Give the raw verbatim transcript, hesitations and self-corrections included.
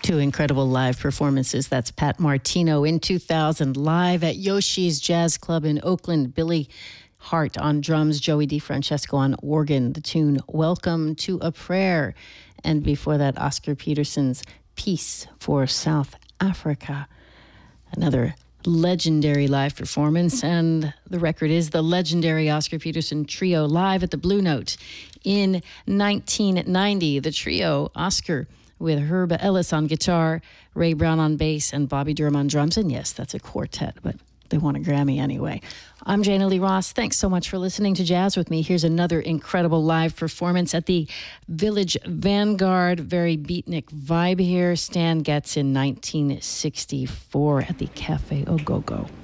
Two incredible live performances. That's Pat Martino in two thousand, live at Yoshi's Jazz Club in Oakland. Billy Hart on drums, Joey DeFrancesco on organ. The tune Welcome to a Prayer. And before that, Oscar Peterson's Peace for South Africa. Another legendary live performance. And the record is the legendary Oscar Peterson Trio live at the Blue Note in nineteen ninety. The trio, Oscar with Herb Ellis on guitar, Ray Brown on bass, and Bobby Durham on drums. And yes, that's a quartet, but they won a Grammy anyway. I'm Jana Lee Ross. Thanks so much for listening to Jazz with me. Here's another incredible live performance at the Village Vanguard. Very beatnik vibe here. Stan Getz in nineteen sixty-four at the Cafe Ogogo.